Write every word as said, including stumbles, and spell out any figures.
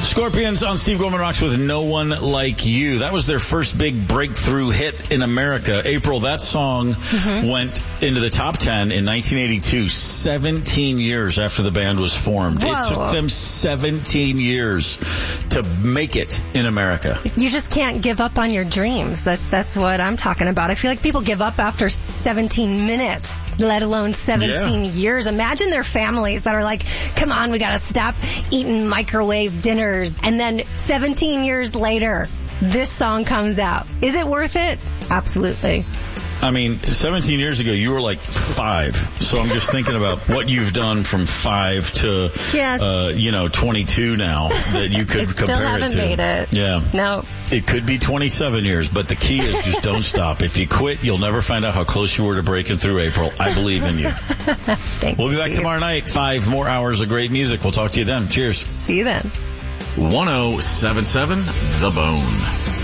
Scorpions on Steve Gorman Rocks with No One Like You. That was their first big breakthrough hit in America. April, that song mm-hmm. went into the top ten in nineteen eighty-two, seventeen years after the band was formed. Whoa. It took them seventeen years to make it in America. You just can't give up on your dreams. That's that's what I'm talking about. I feel like people give up after seventeen minutes, let alone seventeen yeah. years. Imagine their families that are like, come on, we got to stop eating microwave dinners. And then seventeen years later, this song comes out. Is it worth it? Absolutely. I mean, seventeen years ago, you were like five. So I'm just thinking about what you've done from five to, yes. uh, you know, twenty-two now that you could I compare still haven't it to. made it. Yeah. No. It could be twenty-seven years, but the key is just don't stop. If you quit, you'll never find out how close you were to breaking through, April. I believe in you. Thanks, we'll be back Steve. tomorrow night. Five more hours of great music. We'll talk to you then. Cheers. See you then. one oh seven point seven The Bone.